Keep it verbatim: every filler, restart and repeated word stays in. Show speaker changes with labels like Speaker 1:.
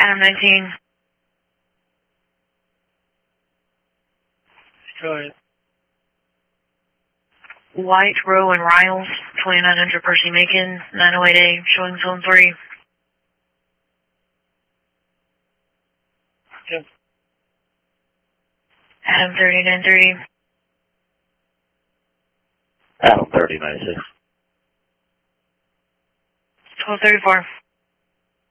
Speaker 1: Adam nineteen.
Speaker 2: Go ahead.
Speaker 1: White, Rowe, and Riles, twenty-nine hundred Percy Macon, nine oh eight A, showing zone three.
Speaker 2: Yep.
Speaker 1: Adam thirty-nine thirty.
Speaker 3: Adam thirty ninety-six.
Speaker 1: twelve thirty-four.